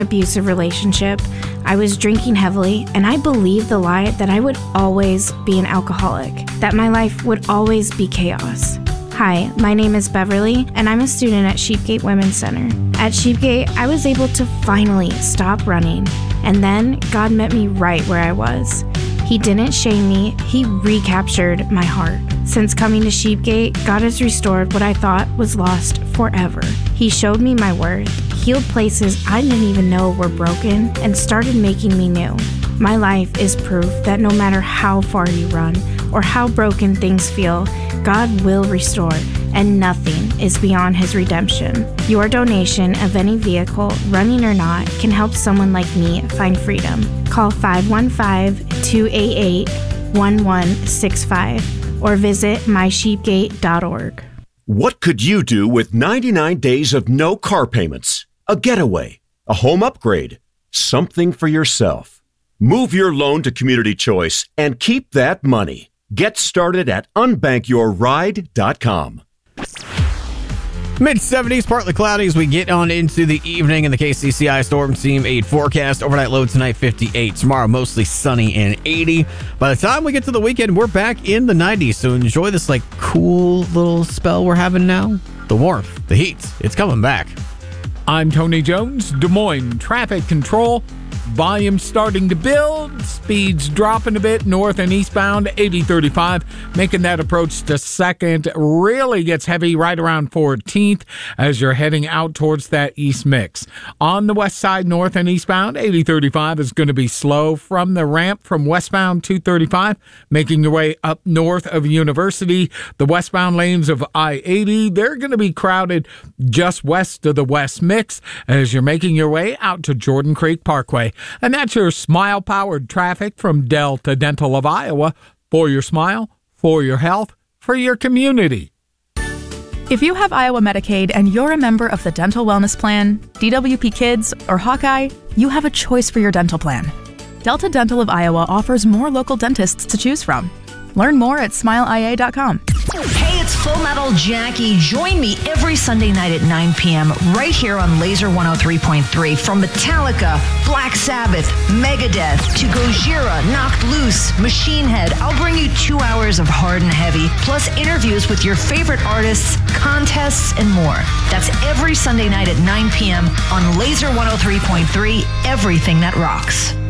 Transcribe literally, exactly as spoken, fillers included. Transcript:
abusive relationship. I was drinking heavily, and I believed the lie that I would always be an alcoholic, that my life would always be chaos. Hi, my name is Beverly, and I'm a student at Sheepgate Women's Center. At Sheepgate, I was able to finally stop running, and then God met me right where I was. He didn't shame me, He recaptured my heart. Since coming to Sheepgate, God has restored what I thought was lost forever. He showed me my worth, healed places I didn't even know were broken, and started making me new. My life is proof that no matter how far you run or how broken things feel, God will restore, and nothing is beyond His redemption. Your donation of any vehicle, running or not, can help someone like me find freedom. Call five one five, two eight eight, one one six five or visit my sheepgate dot org. What could you do with ninety-nine days of no car payments? A getaway, a home upgrade, something for yourself. Move your loan to Community Choice and keep that money. Get started at unbank your ride dot com. mid seventies, partly cloudy as we get on into the evening in the K C C I Storm Team eight forecast. Overnight low tonight, fifty-eight. Tomorrow, mostly sunny and eighty. By the time we get to the weekend, we're back in the nineties. So enjoy this like cool little spell we're having now. The warmth, the heat, it's coming back. I'm Tony Jones, Des Moines Traffic Control. Volume starting to build, speeds dropping a bit north and eastbound, eighty thirty-five, making that approach to second. Really gets heavy right around fourteenth as you're heading out towards that east mix. On the west side, north and eastbound, eighty thirty-five is going to be slow from the ramp from westbound two thirty-five, making your way up north of University. The westbound lanes of I eighty, they're going to be crowded just west of the west mix as you're making your way out to Jordan Creek Parkway. And that's your smile-powered traffic from Delta Dental of Iowa. For your smile, for your health, for your community. If you have Iowa Medicaid and you're a member of the Dental Wellness Plan, D W P Kids, or Hawkeye, you have a choice for your dental plan. Delta Dental of Iowa offers more local dentists to choose from. Learn more at smile I A dot com. Hey, it's Full Metal Jackie. Join me every Sunday night at nine p.m. right here on Laser one oh three point three. From Metallica, Black Sabbath, Megadeth, to Gojira, Knocked Loose, Machine Head, I'll bring you two hours of hard and heavy, plus interviews with your favorite artists, contests, and more. That's every Sunday night at nine p.m. on Laser one oh three point three, everything that rocks.